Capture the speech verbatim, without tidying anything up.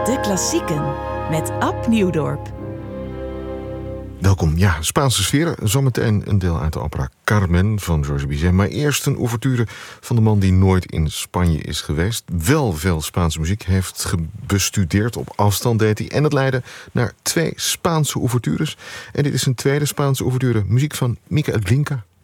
De klassieken met Ab Nieuwdorp. Welkom. Ja, Spaanse sfeer. Zometeen een deel uit de opera Carmen van Georges Bizet. Maar eerst een ouverture van de man die nooit in Spanje is geweest. Wel veel Spaanse muziek heeft bestudeerd. Op afstand deed hij. En het leidde naar twee Spaanse ouvertures. En dit is een tweede Spaanse ouverture. Muziek van Michael Glinka.